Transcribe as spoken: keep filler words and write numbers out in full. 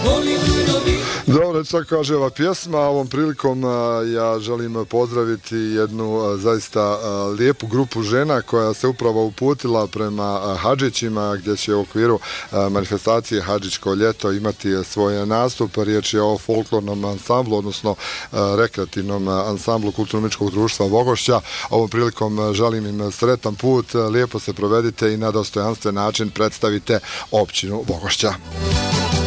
Dobro, što kaže ova pjesma, ovom prilikom ja želim pozdraviti jednu zaista lijepu grupu žena koja se upravo uputila prema Hadžićima, gdje će u okviru manifestacije Hadžićko ljeto imati svoj nastup. Riječ je o folklornom ansamblu, odnosno rekreativnom ansamblu Kulturno-umjetničkog društva Vogošća. Ovom prilikom želim im sretan put, lijepo se provedite i na dostojanstven način predstavite općinu Vogošća.